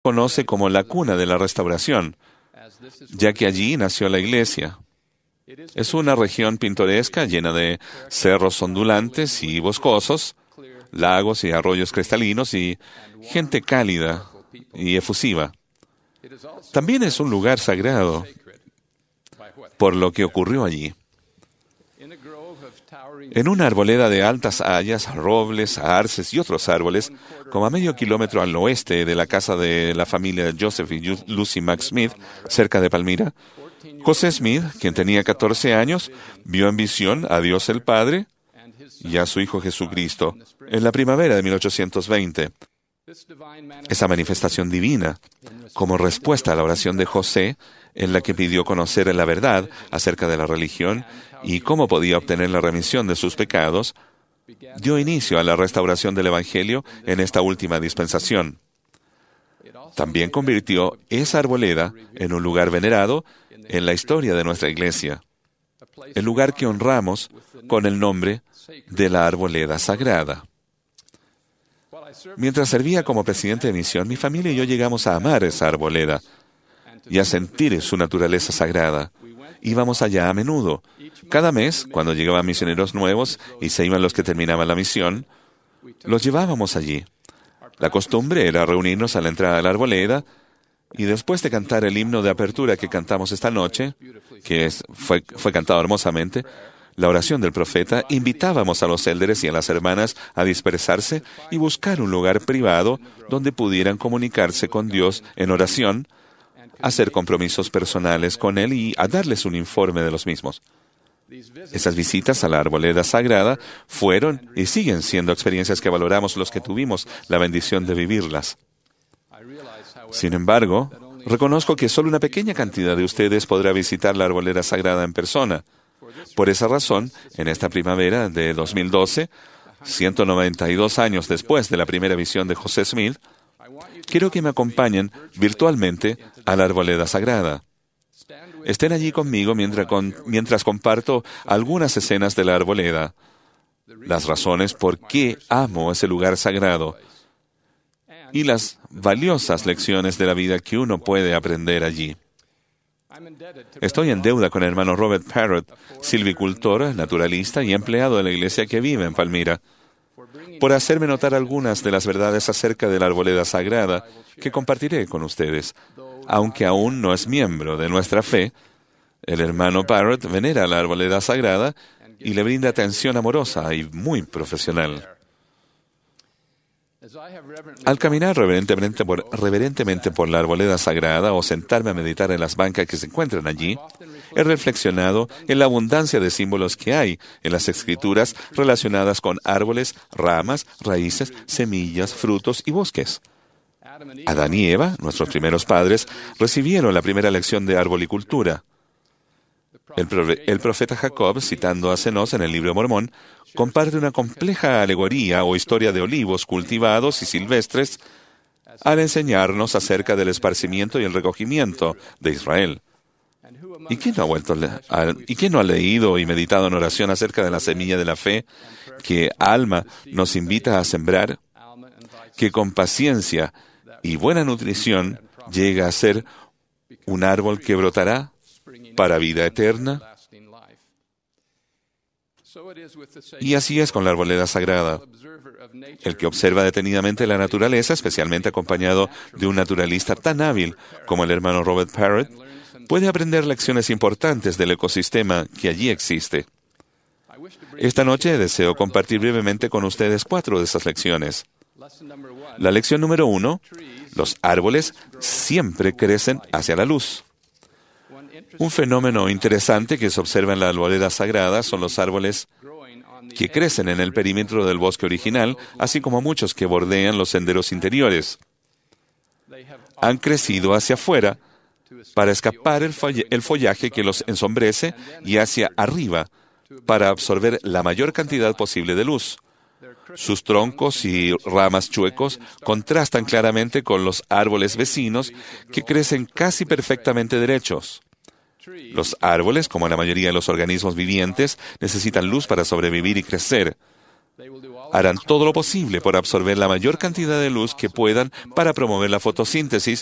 conoce como la cuna de la restauración, ya que allí nació la iglesia. Es una región pintoresca llena de cerros ondulantes y boscosos, lagos y arroyos cristalinos y gente cálida y efusiva. También es un lugar sagrado por lo que ocurrió allí. En una arboleda de altas hayas, robles, arces y otros árboles, como a medio kilómetro al oeste de la casa de la familia Joseph y Lucy Mack Smith, cerca de Palmira, José Smith, quien tenía 14 años, vio en visión a Dios el Padre y a su Hijo Jesucristo en la primavera de 1820. Esa manifestación divina, como respuesta a la oración de José, en la que pidió conocer la verdad acerca de la religión y cómo podía obtener la remisión de sus pecados, dio inicio a la restauración del Evangelio en esta última dispensación. También convirtió esa arboleda en un lugar venerado en la historia de nuestra iglesia, el lugar que honramos con el nombre de la arboleda sagrada. Mientras servía como presidente de misión, mi familia y yo llegamos a amar esa arboleda y a sentir su naturaleza sagrada. Íbamos allá a menudo. Cada mes, cuando llegaban misioneros nuevos y se iban los que terminaban la misión, los llevábamos allí. La costumbre era reunirnos a la entrada de la arboleda y después de cantar el himno de apertura que cantamos esta noche, que fue cantado hermosamente, la oración del profeta, invitábamos a los élderes y a las hermanas a dispersarse y buscar un lugar privado donde pudieran comunicarse con Dios en oración, hacer compromisos personales con Él y a darles un informe de los mismos. Esas visitas a la arboleda sagrada fueron y siguen siendo experiencias que valoramos los que tuvimos la bendición de vivirlas. Sin embargo, reconozco que solo una pequeña cantidad de ustedes podrá visitar la arboleda sagrada en persona. Por esa razón, en esta primavera de 2012, 192 años después de la primera visión de José Smith, quiero que me acompañen virtualmente a la arboleda sagrada. Estén allí conmigo mientras comparto algunas escenas de la arboleda, las razones por qué amo ese lugar sagrado y las valiosas lecciones de la vida que uno puede aprender allí. Estoy en deuda con el hermano Robert Parrott, silvicultor, naturalista y empleado de la iglesia que vive en Palmira, por hacerme notar algunas de las verdades acerca de la arboleda sagrada que compartiré con ustedes. Aunque aún no es miembro de nuestra fe, el hermano Parrott venera la arboleda sagrada y le brinda atención amorosa y muy profesional. Al caminar reverentemente por la arboleda sagrada o sentarme a meditar en las bancas que se encuentran allí, he reflexionado en la abundancia de símbolos que hay en las Escrituras relacionadas con árboles, ramas, raíces, semillas, frutos y bosques. Adán y Eva, nuestros primeros padres, recibieron la primera lección de arbolicultura. El profeta Jacob, citando a Cenós en el libro de Mormón, comparte una compleja alegoría o historia de olivos cultivados y silvestres al enseñarnos acerca del esparcimiento y el recogimiento de Israel. ¿Y quién no ha leído y meditado en oración acerca de la semilla de la fe que Alma nos invita a sembrar, que con paciencia y buena nutrición llega a ser un árbol que brotará para vida eterna? Y así es con la arboleda sagrada. El que observa detenidamente la naturaleza, especialmente acompañado de un naturalista tan hábil como el hermano Robert Parrott, puede aprender lecciones importantes del ecosistema que allí existe. Esta noche deseo compartir brevemente con ustedes 4 de esas lecciones. La lección número 1, los árboles siempre crecen hacia la luz. Un fenómeno interesante que se observa en la arboleda sagrada son los árboles que crecen en el perímetro del bosque original, así como muchos que bordean los senderos interiores. Han crecido hacia afuera para escapar el follaje que los ensombrece y hacia arriba para absorber la mayor cantidad posible de luz. Sus troncos y ramas chuecos contrastan claramente con los árboles vecinos que crecen casi perfectamente derechos. Los árboles, como la mayoría de los organismos vivientes, necesitan luz para sobrevivir y crecer. Harán todo lo posible por absorber la mayor cantidad de luz que puedan para promover la fotosíntesis